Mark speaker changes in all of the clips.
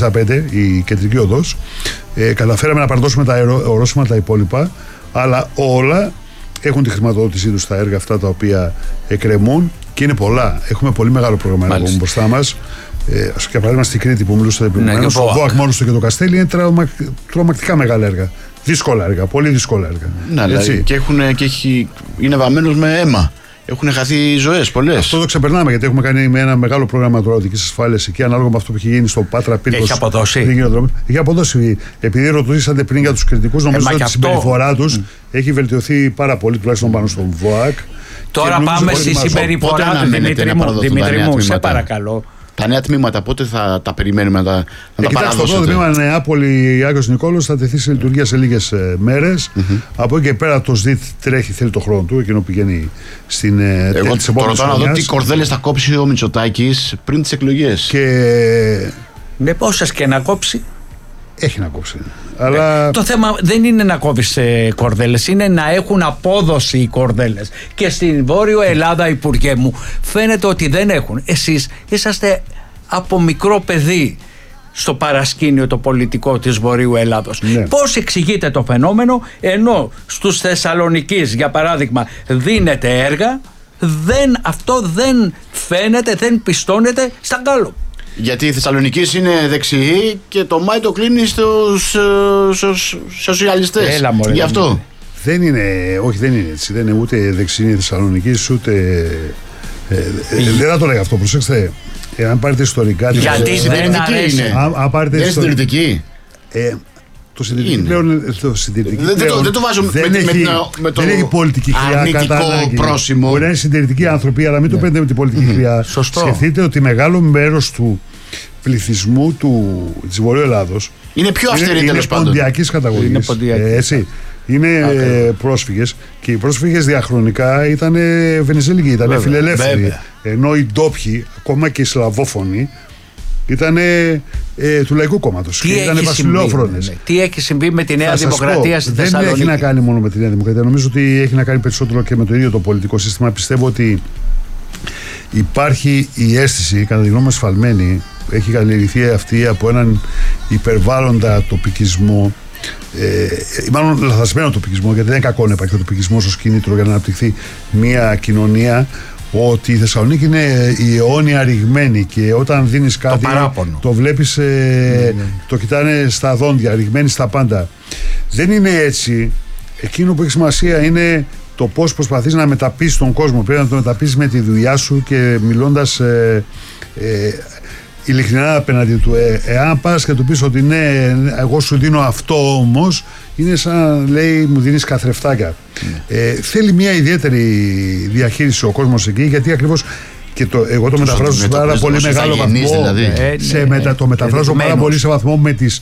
Speaker 1: 5, η κεντρική οδός. Καταφέραμε να παραδώσουμε τα ορόσημα τα υπόλοιπα, αλλά όλα έχουν τη χρηματοδότησή τους στα έργα αυτά τα οποία εκκρεμούν και είναι πολλά. Έχουμε πολύ μεγάλο πρόγραμμα έργων μπροστά μας. Για παράδειγμα στην Κρήτη που μιλούσατε προηγουμένως, ο ΒΟΑΚ μόνος του και το Καστέλι είναι τρομακτικά μεγάλα έργα. Δύσκολα έργα, πολύ δύσκολα έργα.
Speaker 2: Ναι, δηλαδή, είναι βαμμένος με αίμα. Έχουν χαθεί ζωές πολλές.
Speaker 1: Αυτό το ξεπερνάμε γιατί έχουμε κάνει με ένα μεγάλο πρόγραμμα οδικής ασφάλειας εκεί, ανάλογα με αυτό που έχει γίνει στο Πάτρα Πύργος.
Speaker 2: Έχει αποδώσει.
Speaker 1: Έχει αποδώσει. Επειδή ρωτήσατε πριν για τους κριτικούς, νομίζω ότι η συμπεριφορά τους έχει βελτιωθεί πάρα πολύ, τουλάχιστον πάνω στον ΒΟΑΚ.
Speaker 3: Τώρα πάμε στη συμπεριφορά του, Δημήτρη μου, σε παρακαλώ.
Speaker 2: Τα νέα τμήματα, πότε θα τα περιμένουμε να τα παραδώσετε?
Speaker 1: Το τμήμα Νεάπολη Άγιος Νικόλαος θα τεθεί σε λειτουργία σε λίγες μέρες. Από εκεί και πέρα το ΣΔΙΤ τρέχει, θέλει το χρόνο του, εκείνο πηγαίνει στην
Speaker 2: Εγώ ρωτάω να δω τι κορδέλες θα κόψει ο Μητσοτάκης πριν τις εκλογές.
Speaker 3: Με πόσες και να κόψει.
Speaker 1: Έχει να κόψει. Αλλά...
Speaker 3: Το θέμα δεν είναι να κόβεις κορδέλες, είναι να έχουν απόδοση οι κορδέλες. Και στην Βόρειο Ελλάδα, Υπουργέ μου, φαίνεται ότι δεν έχουν. Εσείς είσαστε από μικρό παιδί στο παρασκήνιο το πολιτικό της Βορείου Ελλάδος. Ναι. Πώς εξηγείτε το φαινόμενο, ενώ στους Θεσσαλονικείς, για παράδειγμα, δίνεται έργα, αυτό δεν φαίνεται, δεν πιστώνεται στα κάλο.
Speaker 2: Γιατί η Θεσσαλονίκη είναι δεξιή και το Μάη το κλείνει στους σοσιαλιστές.
Speaker 3: Έλα μωρέ.
Speaker 2: Γι' αυτό.
Speaker 1: Δεν είναι έτσι. Δεν είναι ούτε δεξιή η Θεσσαλονίκη, ούτε. Δεν θα το λέγα αυτό, προσέξτε. Αν πάρετε ιστορικά.
Speaker 3: Γιατί δεν αρέσει.
Speaker 2: Δεν είναι συντηρητική.
Speaker 1: Το συντηρητικό πλέον.
Speaker 2: Δεν το βάζουμε με το
Speaker 1: δεν έχει πολιτική χρειά.
Speaker 2: Αρνητικό πρόσημο.
Speaker 1: Μπορεί να είναι συντηρητικοί άνθρωποι, αλλά μην το παίρνετε με την πολιτική χρειά. Σκεφτείτε ότι μεγάλο μέρος του πληθυσμού της Βορείου Ελλάδος
Speaker 2: είναι πιο αυστηρή, τέλος πάντων.
Speaker 1: Είναι ποντιακής καταγωγής. Είναι πρόσφυγες και οι πρόσφυγες διαχρονικά ήταν βενεζέλικοι, ήταν φιλελεύθεροι. Ενώ οι ντόπιοι, ακόμα και οι σλαβόφωνοι, ήταν του Λαϊκού Κόμματος και ήταν βασιλόφρονες.
Speaker 3: Τι έχει συμβεί με τη Νέα Δημοκρατία στη Θεσσαλονίκη?
Speaker 1: Δεν έχει να κάνει μόνο με τη Νέα Δημοκρατία. Νομίζω ότι έχει να κάνει περισσότερο και με το ίδιο το πολιτικό σύστημα. Πιστεύω ότι υπάρχει η αίσθηση, κατά τη γνώμη μας σφαλμένη, έχει καλλιεργηθεί αυτή από έναν υπερβάλλοντα τοπικισμό, μάλλον λαθασμένο τοπικισμό, γιατί δεν είναι κακό να υπάρχει ο τοπικισμός ως κίνητρο για να αναπτυχθεί μια κοινωνία, ότι η Θεσσαλονίκη είναι η αιώνια ρηγμένη και όταν δίνεις κάτι το βλέπεις, το κοιτάνε στα δόντια, ρηγμένη στα πάντα. Δεν είναι έτσι. Εκείνο που έχει σημασία είναι το πώς προσπαθείς να μεταπίσεις τον κόσμο. Πρέπει να το μεταπίσεις με τη δουλειά σου και μιλώντας ειλικρινά απέναντι του. Εάν πας και του πεις ότι ναι, εγώ σου δίνω αυτό όμως, είναι σαν λέει μου δίνεις καθρεφτάκια. Θέλει μια ιδιαίτερη διαχείριση ο κόσμος εκεί, γιατί ακριβώς και εγώ το μεταφράζω σε πάρα πολύ μεγάλο βαθμό. Το μεταφράζω πάρα πολύ σε βαθμό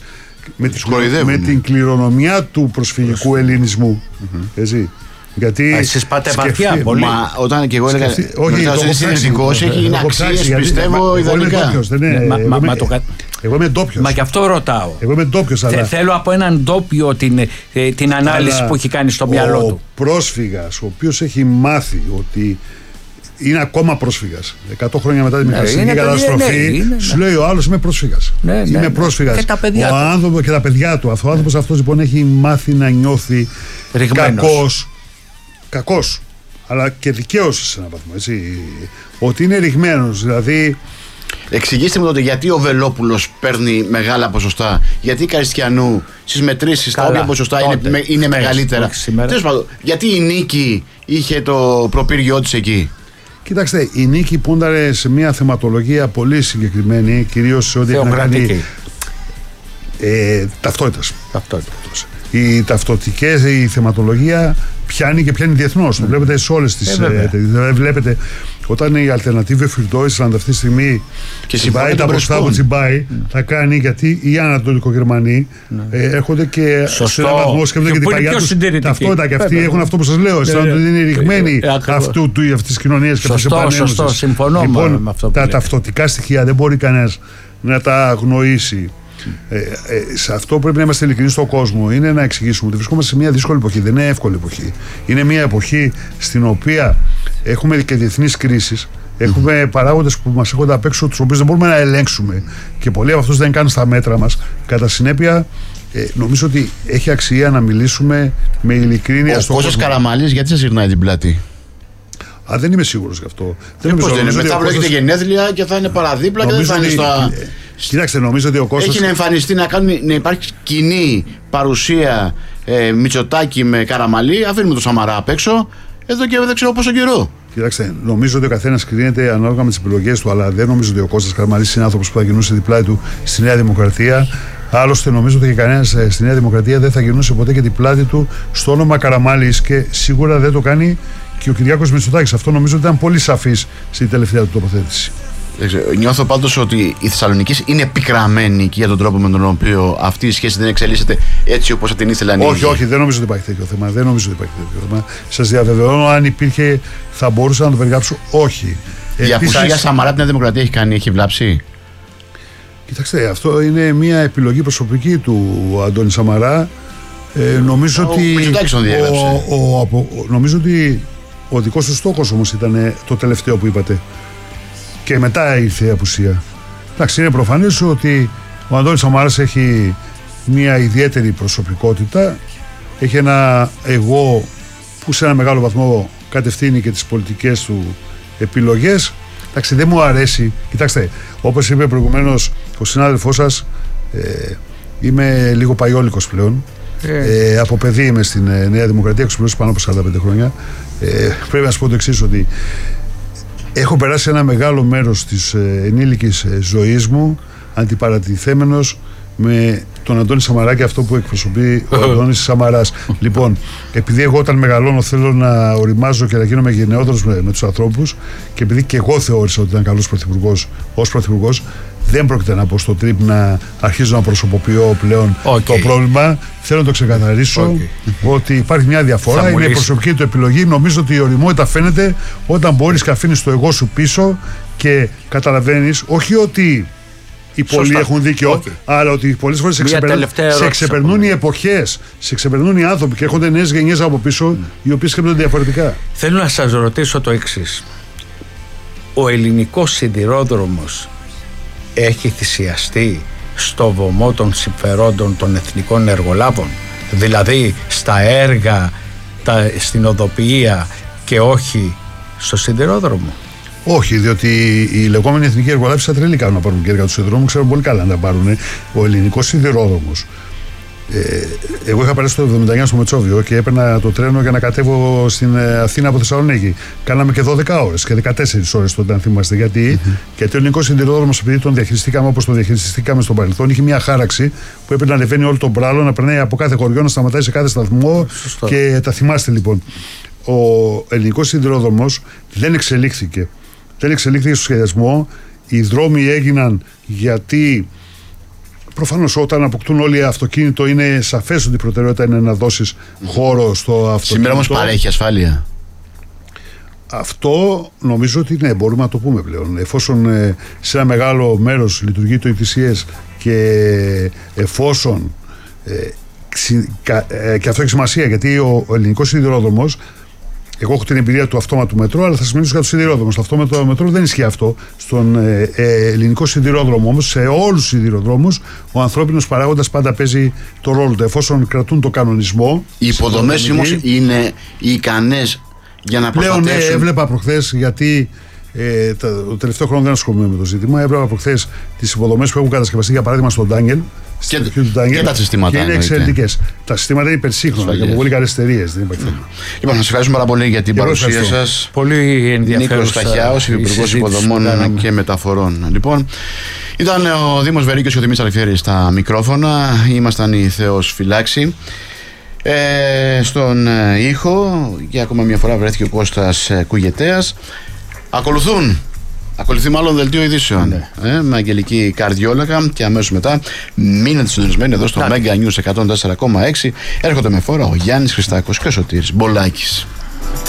Speaker 1: με την κληρονομιά του προσφυγικού ελληνισμού. Γιατί
Speaker 3: εσείς πάτε βαθιά πολύ.
Speaker 2: Μα όταν και εγώ έλεγα ότι είναι συνεργικός, είναι αξίες, πιστεύω, ιδανικά.
Speaker 1: Εγώ είμαι ντόπιος.
Speaker 3: Μα και αυτό ρωτάω.
Speaker 1: Εγώ είμαι ντόπιος, αλλά
Speaker 3: θέλω από έναν ντόπιο την ανάλυση που έχει κάνει στο μυαλό του.
Speaker 1: Ο πρόσφυγας, ο οποίος έχει μάθει ότι είναι ακόμα πρόσφυγας 100 χρόνια μετά τη Μικρασιατική καταστροφή, σου λέει ο άλλος είμαι πρόσφυγας. Είμαι πρόσφυγας. Και τα παιδιά του. Και τα παιδιά του. Ο άνθρωπος αυτός λοιπόν έχει μάθει να νιώθει κακός, αλλά και δικαίως σε έναν βαθμό, έτσι, ότι είναι ρηγμένος, δηλαδή.
Speaker 2: Εξηγήστε μου τότε γιατί ο Βελόπουλος παίρνει μεγάλα ποσοστά, γιατί η Καριστιανού στις μετρήσεις τα οποία ποσοστά είναι μεγαλύτερα. Τέλος πάντων, γιατί η Νίκη είχε το προπύργιό της εκεί?
Speaker 1: Κοιτάξτε, η Νίκη πούνταρε σε μια θεματολογία πολύ συγκεκριμένη, κυρίως σε ό,τι έχει να κάνει ταυτότητας. Η ταυτοτικές, η θεματολογία πιάνει και πιάνει διεθνώς. Το βλέπετε σε όλες τις. Βλέπετε όταν η Αλτερνατίβε Φιρντόισλαντ αυτή τη στιγμή τσιμπάει τα ποσοστά που τσιμπάει, θα κάνει, γιατί οι Ανατολικογερμανοί έρχονται και σε έναν βαθμό σκέφτονται και την παλιά τους ταυτότητα. Και αυτοί έχουν αυτό που σας λέω. Αισθάνονται ότι είναι ρηγμένοι αυτής της κοινωνίας και αυτής της επανένωσης.
Speaker 3: Σωστό, συμφωνώ με αυτό.
Speaker 1: Τα ταυτοτικά στοιχεία δεν μπορεί κανένας να τα αγνοήσει. Σε αυτό πρέπει να είμαστε ειλικρινείς στον κόσμο. Είναι να εξηγήσουμε ότι βρισκόμαστε σε μια δύσκολη εποχή. Δεν είναι εύκολη εποχή. Είναι μια εποχή στην οποία έχουμε και διεθνείς κρίσεις. Έχουμε παράγοντες που μας έρχονται απ' έξω, τους οποίους δεν μπορούμε να ελέγξουμε. Και πολλοί από αυτούς δεν κάνουν στα μέτρα μας. Κατά συνέπεια, νομίζω ότι έχει αξία να μιλήσουμε με ειλικρίνεια.
Speaker 2: Ο Κώστας Καραμαλής, γιατί σας γυρνάει την πλάτη?
Speaker 1: Δεν είμαι σίγουρος γι' αυτό.
Speaker 2: Πώς δεν είναι? Μετά βλέπετε γενέθλια και θα είναι παραδίπλα και δεν θα είναι στα.
Speaker 1: Κοιτάξτε, νομίζω ότι ο Κώστας
Speaker 2: έχει να εμφανιστεί, να υπάρχει κοινή παρουσία Μητσοτάκη με Καραμαλή. Αφήνουμε το Σαμαρά απ' έξω εδώ και δεν ξέρω πόσο καιρό.
Speaker 1: Κοιτάξτε, νομίζω ότι ο καθένας κρίνεται ανάλογα με τις επιλογές του, αλλά δεν νομίζω ότι ο Κώστας Καραμαλής είναι άνθρωπος που θα γυρνούσε την πλάτη του στη Νέα Δημοκρατία. Άλλωστε, νομίζω ότι κανένας στη Νέα Δημοκρατία δεν θα γυρνούσε ποτέ και την πλάτη του στο όνομα Καραμαλής και σίγουρα δεν το κάνει και ο Κυριάκος Μητσοτάκης. Αυτό νομίζω ότι ήταν πολύ σαφής στην τελευταία του τοποθέτηση.
Speaker 2: Νιώθω πάντως ότι η Θεσσαλονίκη είναι πικραμένη και για τον τρόπο με τον οποίο αυτή η σχέση δεν εξελίσσεται έτσι όπως θα την ήθελαν οι ίδιοι.
Speaker 1: Όχι, δεν νομίζω ότι υπάρχει τέτοιο θέμα. Σας διαβεβαιώνω, αν υπήρχε θα μπορούσα να το περιγράψω. Όχι.
Speaker 2: Η απουσία Σαμαρά από την Δημοκρατία έχει βλάψει.
Speaker 1: Κοιτάξτε, αυτό είναι μια επιλογή προσωπική του Αντώνη Σαμαρά. Νομίζω ότι ο δικός του στόχος όμως ήταν το τελευταίο που είπατε. Και μετά ήρθε η απουσία. Εντάξει, είναι προφανές ότι ο Αντώνης Σαμαράς έχει μια ιδιαίτερη προσωπικότητα. Έχει ένα εγώ που σε ένα μεγάλο βαθμό κατευθύνει και τις πολιτικές του επιλογές. Εντάξει, δεν μου αρέσει. Κοιτάξτε, όπως είπε προηγουμένως ο συνάδελφός σας, είμαι λίγο παϊόλικος πλέον. Από παιδί είμαι στην Νέα Δημοκρατία, έχω συμπληρώσει πάνω από 45 χρόνια. Πρέπει να σας πω το εξής, ότι έχω περάσει ένα μεγάλο μέρος της ενήλικης ζωής μου αντιπαρατηθέμενος με τον Αντώνη Σαμαρά και αυτό που εκπροσωπεί ο Αντώνης Σαμαράς. Λοιπόν, επειδή εγώ όταν μεγαλώνω θέλω να οριμάζω και να γίνομαι γενναιόδωρος με τους ανθρώπους και επειδή και εγώ θεώρησα ότι ήταν καλός πρωθυπουργός ως πρωθυπουργός, δεν πρόκειται να πω στο τρίπ να αρχίζω να προσωποποιώ πλέον το πρόβλημα. Θέλω να το ξεκαθαρίσω ότι υπάρχει μια διαφορά. Είναι η προσωπική του επιλογή. Νομίζω ότι η οριμότητα φαίνεται όταν μπορείς και αφήνεις το εγώ σου πίσω και καταλαβαίνεις, όχι ότι οι πολλοί έχουν δίκιο, αλλά ότι πολλές φορές σε ξεπερνούν οι εποχές, σε ξεπερνούν οι άνθρωποι και έρχονται νέες γενιές από πίσω, οι οποίες σκέφτονται διαφορετικά.
Speaker 3: Θέλω να σας ρωτήσω το εξής. Ο ελληνικός σιδηρόδρομος έχει θυσιαστεί στο βωμό των συμφερόντων των εθνικών εργολάβων, δηλαδή στα έργα, στην οδοποιία και όχι στο σιδηρόδρομο?
Speaker 1: Όχι, διότι οι λεγόμενοι εθνικοί εργολάβοι σαν τρελοί κάνουν να πάρουν και έργα του σιδηρόδρομου, ξέρουν πολύ καλά να τα πάρουν. Ο ελληνικός σιδηρόδρομος. Εγώ είχα περάσει το 1979 στο Μετσόβιο και έπαιρνα το τρένο για να κατέβω στην Αθήνα από Θεσσαλονίκη. Κάναμε και 12 ώρες και 14 ώρες τότε, αν θυμάστε. Γιατί ο ελληνικός σιδηρόδρομος, επειδή τον διαχειριστήκαμε όπως τον διαχειριστήκαμε στο παρελθόν, είχε μια χάραξη που έπρεπε να ανεβαίνει όλο τον πράλο, να περνάει από κάθε χωριό, να σταματάει σε κάθε σταθμό. Και τα θυμάστε λοιπόν. Ο ελληνικός σιδηρόδρομος δεν εξελίχθηκε. Δεν εξελίχθηκε στο σχεδιασμό. Οι δρόμοι έγιναν γιατί προφανώς όταν αποκτούν όλοι αυτοκίνητο είναι σαφές ότι η προτεραιότητα είναι να δώσεις χώρο στο αυτοκίνητο.
Speaker 2: Σήμερα όμως παρέχει ασφάλεια.
Speaker 1: Αυτό νομίζω ότι ναι, μπορούμε να το πούμε πλέον. Εφόσον σε ένα μεγάλο μέρος λειτουργεί το ETCS και εφόσον και αυτό έχει σημασία, γιατί ο ελληνικός σιδηρόδρομος, εγώ έχω την εμπειρία του αυτόματου μετρό, αλλά θα σας μιλήσω για το σιδηρόδρομο. Στο αυτόματο μετρό δεν ισχύει αυτό. Στον ελληνικό σιδηρόδρομο όμως, σε όλους τους σιδηροδρόμους, ο ανθρώπινος παράγοντας πάντα παίζει το ρόλο του. Εφόσον κρατούν το κανονισμό.
Speaker 2: Οι υποδομές όμως είναι ικανές για να προστατεύσουν.
Speaker 1: Πλέον έβλεπα προχθές, γιατί το τελευταίο χρόνο δεν ασχολούμαι με το ζήτημα. Έβλεπα προχθές τις υποδομές που έχουν κατασκευαστεί, για παράδειγμα στον Ντάγγελ.
Speaker 2: Και τα συστήματα.
Speaker 1: Και είναι εξαιρετικές. Τα συστήματα είναι υπερσύγχρονα και από πολύ καλές εταιρείες.
Speaker 2: Λοιπόν, να σας ευχαριστούμε πάρα πολύ για την παρουσία σας.
Speaker 3: Πολύ ενδιαφέρουσα.
Speaker 2: Νίκος Σταχιάος, Υπουργός Υποδομών και Μεταφορών. Λοιπόν, ήταν ο Δήμος Βερίκιος και ο Δημήτρης Αλφιέρης στα μικρόφωνα. Ήμασταν οι Θεός φυλάξει. Στον ήχο, για ακόμα μια φορά βρέθηκε ο Κώστας Κουγετέας. Ακολουθεί μάλλον δελτίο ειδήσεων με Αγγελική Καρδιόλογα και αμέσως μετά μείνετε συντονισμένοι εδώ στο Mega News 104,6. Έρχονται με φόρα ο Γιάννης Χριστάκος και ο Σωτήρης Μπολάκης.